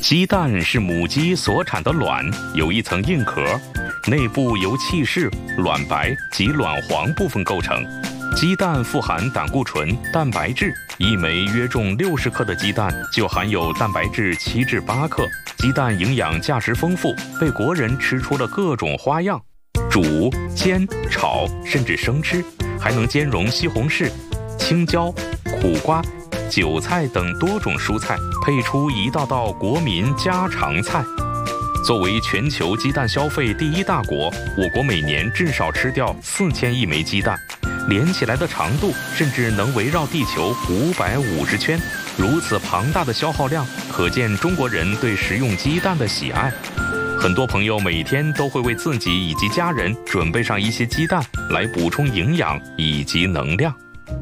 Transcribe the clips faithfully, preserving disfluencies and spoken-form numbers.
鸡蛋是母鸡所产的卵，有一层硬壳，内部由气室、卵白及卵黄部分构成。鸡蛋富含胆固醇、蛋白质，一枚约重六十克的鸡蛋就含有蛋白质七至八克。鸡蛋营养价值丰富，被国人吃出了各种花样，煮、煎、炒，甚至生吃，还能兼容西红柿、青椒、苦瓜、韭菜等多种蔬菜，配出一道道国民家常菜。作为全球鸡蛋消费第一大国，我国每年至少吃掉四千亿枚鸡蛋，连起来的长度甚至能围绕地球五百五十圈。如此庞大的消耗量，可见中国人对食用鸡蛋的喜爱。很多朋友每天都会为自己以及家人准备上一些鸡蛋，来补充营养以及能量。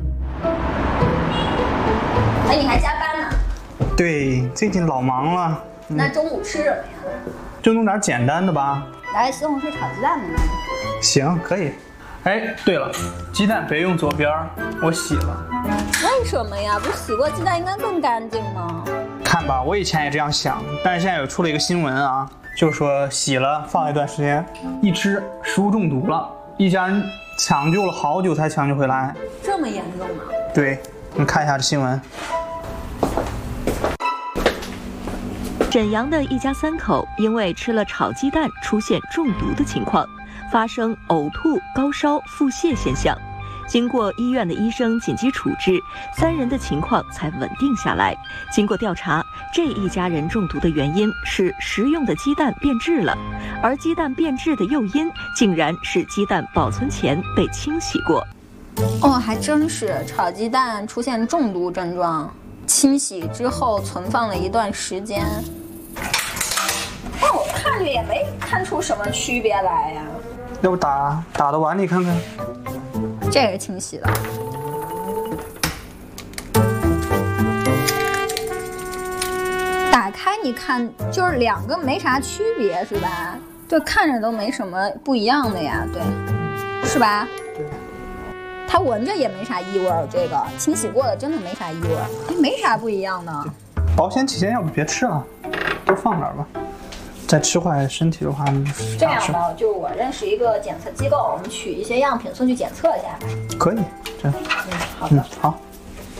哎，你还加班呢？ 对，最近老忙了。 嗯、那中午吃什么呀？ 就弄点简单的吧。 来西红柿炒鸡蛋呢？ 行，可以。哎，对了，鸡蛋别用左边，我洗了。 为什么呀？不是洗过鸡蛋应该更干净吗？ 看吧，我以前也这样想，但是现在有出了一个新闻啊，就说洗了放一段时间，一吃食物中毒了，一家人抢救了好久才抢救回来。 这么严重吗？ 对，你看一下这新闻。 沈阳的一家三口因为吃了炒鸡蛋出现中毒的情况，发生呕吐、高烧、腹泻现象。经过医院的医生紧急处置，三人的情况才稳定下来。经过调查，这一家人中毒的原因是食用的鸡蛋变质了，而鸡蛋变质的诱因竟然是鸡蛋保存前被清洗过。 哦，还真是，炒鸡蛋出现中毒症状，清洗之后存放了一段时间。但我看着也没看出什么区别来呀。 要不打打到碗里看看？ 这个是清洗的。打开你看，就是两个没啥区别是吧？对，看着都没什么不一样的呀，对，是吧？ 对。 它闻着也没啥异味儿，这个清洗过的真的没啥异味儿，哎，没啥不一样的。 保险起见，要不别吃了，多放点吧。再吃坏身体的话， 这样吧，就是我认识一个检测机构，我们取一些样品送去检测一下。 可以，这样。 嗯，好的， 嗯，好。